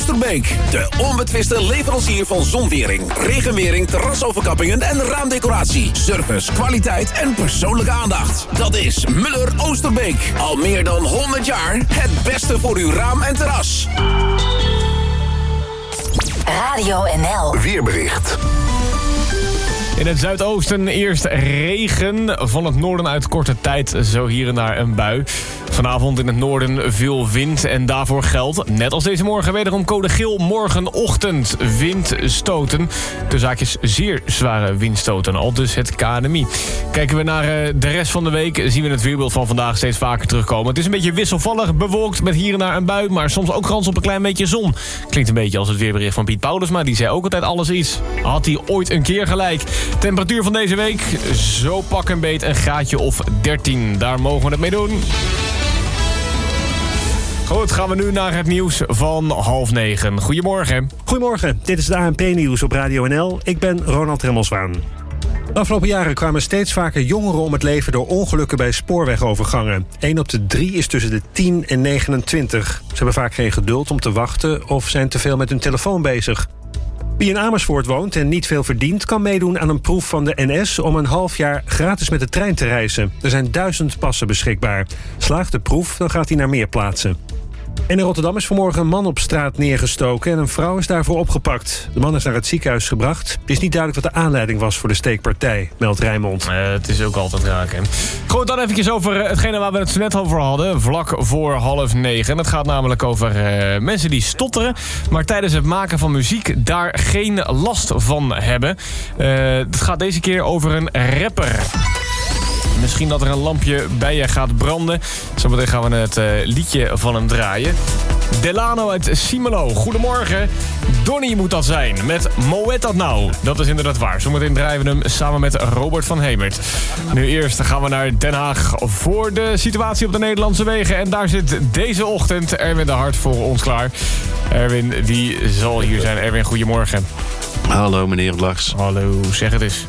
Oosterbeek. De onbetwiste leverancier van zonwering, regenwering, terrasoverkappingen en raamdecoratie. Service, kwaliteit en persoonlijke aandacht. Dat is Muller Oosterbeek. Al meer dan 100 jaar het beste voor uw raam en terras. Radio NL. Weerbericht. In het zuidoosten eerst regen, van het noorden uit korte tijd zo hier en daar een bui. Vanavond in het noorden veel wind en daarvoor geldt, net als deze morgen, wederom code geel. Morgenochtend windstoten. De zaakjes zeer zware windstoten, al dus het KNMI. Kijken we naar de rest van de week, zien we het weerbeeld van vandaag steeds vaker terugkomen. Het is een beetje wisselvallig, bewolkt met hier en daar een bui, maar soms ook kans op een klein beetje zon. Klinkt een beetje als het weerbericht van Piet Paulusma, die zei ook altijd alles iets. Had hij ooit een keer gelijk. Temperatuur van deze week, zo pak een beet een graadje of 13. Daar mogen we het mee doen. Goed, gaan we nu naar het nieuws van 8:30. Goedemorgen. Goedemorgen, dit is het ANP-nieuws op Radio NL. Ik ben Ronald Remmelswaan. De afgelopen jaren kwamen steeds vaker jongeren om het leven door ongelukken bij spoorwegovergangen. 1 op de 3 is tussen de 10 en 29. Ze hebben vaak geen geduld om te wachten of zijn te veel met hun telefoon bezig. Wie in Amersfoort woont en niet veel verdient, kan meedoen aan een proef van de NS om een half jaar gratis met de trein te reizen. Er zijn 1000 passen beschikbaar. Slaagt de proef, dan gaat hij naar meer plaatsen. En in Rotterdam is vanmorgen een man op straat neergestoken en een vrouw is daarvoor opgepakt. De man is naar het ziekenhuis gebracht. Het is niet duidelijk wat de aanleiding was voor de steekpartij, meldt Rijnmond. Het is ook altijd raak, hè. Goed, dan even over hetgene waar we het net over hadden, vlak voor 8:30. Het gaat namelijk over mensen die stotteren, maar tijdens het maken van muziek daar geen last van hebben. Het gaat deze keer over een rapper. Misschien dat er een lampje bij je gaat branden. Zometeen gaan we het liedje van hem draaien. Delano uit Simelo. Goedemorgen. Donnie moet dat zijn. Met Moet dat nou. Dat is inderdaad waar. Zometeen draaien we hem samen met Robert van Hemert. Nu eerst gaan we naar Den Haag voor de situatie op de Nederlandse wegen. En daar zit deze ochtend Erwin de Hart voor ons klaar. Erwin, die zal hier zijn. Erwin, goedemorgen. Hallo meneer Lars. Hallo, zeg het eens.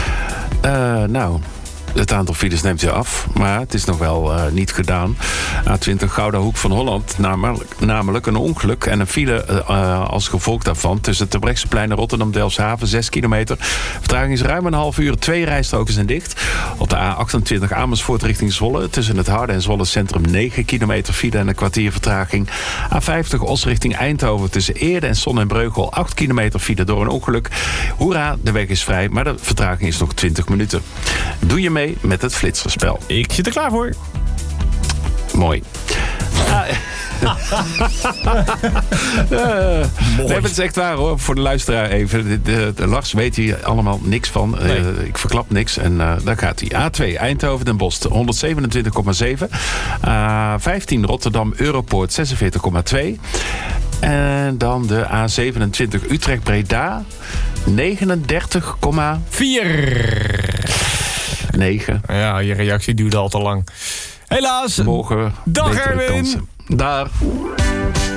Het aantal files neemt weer af, maar het is nog wel niet gedaan. A20 Gouda Hoek van Holland, namelijk een ongeluk en een file als gevolg daarvan tussen het Brechtseplein en Rotterdam-Delfshaven, 6 kilometer. Vertraging is ruim een half uur, 2 rijstroken zijn dicht. Op de A28 Amersfoort richting Zwolle, tussen het Harde en Zwolle Centrum 9 kilometer file en een kwartier vertraging. A50 Os richting Eindhoven, tussen Eerde en Son en Breugel, 8 kilometer file door een ongeluk. Hoera, de weg is vrij, maar de vertraging is nog 20 minuten. Doe je mee met het flitserspel. Ik zit er klaar voor. Mooi. Nee, het is echt waar hoor, voor de luisteraar even. De Lars weet hier allemaal niks van. Nee. Ik verklap niks en daar gaat hij. A2 Eindhoven Den Bosch 127,7. A15 Rotterdam Europoort 46,2. En dan de A27 Utrecht Breda 39,4. 9. Ja, je reactie duurde al te lang. Helaas. Morgen. Dag Erwin. Daar.